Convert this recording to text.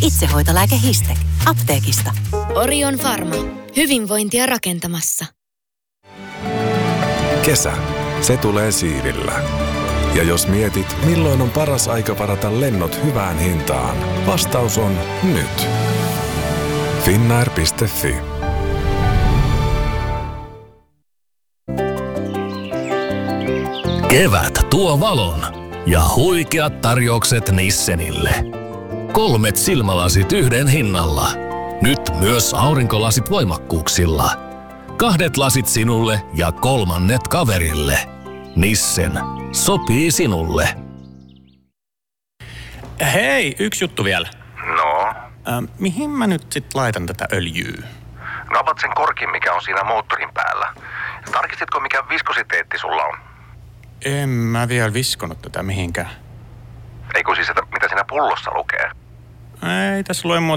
Itsehoitolääke Histec. Apteekista. Orion Pharma. Hyvinvointia rakentamassa. Kesä. Se tulee siivillä. Ja jos mietit, milloin on paras aika varata lennot hyvään hintaan, vastaus on nyt. Finnair.fi. Kevät tuo valon ja huikeat tarjoukset Nissenille. 3 silmälasit yhden hinnalla. Nyt myös aurinkolasit voimakkuuksilla. 2 lasit sinulle ja 3 kaverille. Nissen. Sopii sinulle. Hei, yksi juttu vielä. No? Mihin mä nyt sit laitan tätä öljyä? No avat sen korkin, mikä on siinä moottorin päällä. Tarkistitko, mikä viskositeetti sulla on? En mä vielä viskonut tätä mihinkään. Eikö siis, että mitä siinä pullossa lukee? Ei tässä lue muuta